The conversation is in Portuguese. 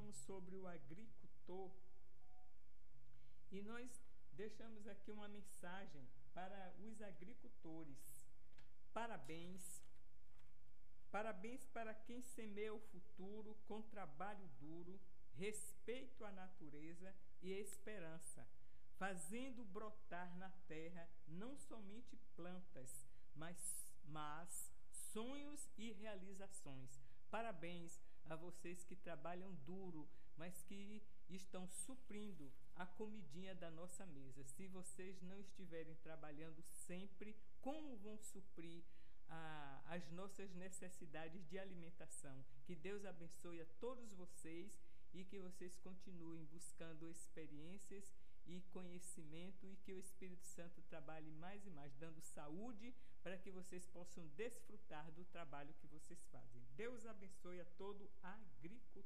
falamos sobre o agricultor e nós deixamos aqui uma mensagem para os agricultores. Parabéns! Parabéns para quem semeia o futuro com trabalho duro, respeito à natureza e esperança, fazendo brotar na terra não somente plantas, mas sonhos e realizações. Parabéns a vocês que trabalham duro, mas que estão suprindo a comidinha da nossa mesa. Se vocês não estiverem trabalhando sempre, como vão suprir as nossas necessidades de alimentação? Que Deus abençoe a todos vocês e que vocês continuem buscando experiências e conhecimento, e que o Espírito Santo trabalhe mais e mais, dando saúde para que vocês possam desfrutar do trabalho que vocês fazem. Deus abençoe a todo agricultor.